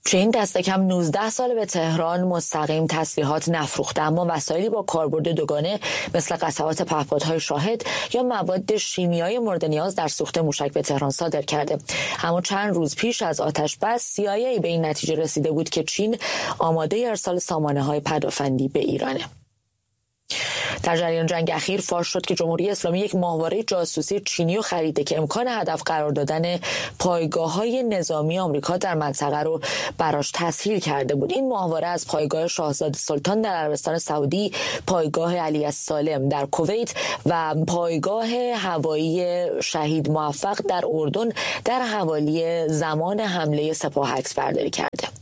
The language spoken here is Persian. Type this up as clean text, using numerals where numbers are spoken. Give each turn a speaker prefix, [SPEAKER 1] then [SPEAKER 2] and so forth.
[SPEAKER 1] چین دست کم 19 سال به تهران مستقیم تسلیحات نفروخته، اما وسایلی با کاربرد دوگانه مثل قطعات پهپادهای شاهد یا مواد شیمیایی مورد نیاز در سوخت موشک به تهران صادر کرده. اما چند روز پیش از آتش بس CIA به این نتیجه رسیده بود که چین آماده ارسال سامانه‌های پدافندی به ایرانه. در جریان جنگ اخیر فاش شد که جمهوری اسلامی یک ماهواره جاسوسی چینی رو خریده که امکان هدف قرار دادن پایگاه‌های نظامی آمریکا در منطقه رو براش تسهیل کرده بود. این ماهواره از پایگاه شاهزاده سلطان در عربستان سعودی، پایگاه علی السالم در کویت و پایگاه هوایی شهید موفق در اردن در حوالی زمان حمله سپاه عکس برداری کرده.